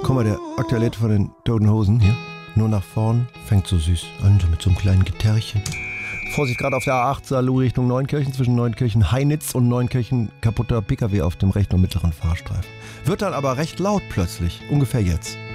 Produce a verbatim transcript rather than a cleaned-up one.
Guck mal, der aktuelle Hit von den Toten Hosen hier. Nur nach vorn, fängt so süß an, so mit so einem kleinen Gitarrchen. Vorsicht, gerade auf der A acht, Saarlouis Richtung Neunkirchen, zwischen Neunkirchen Heinitz und Neunkirchen kaputter P K W auf dem rechten und mittleren Fahrstreifen. Wird dann aber recht laut plötzlich, ungefähr jetzt.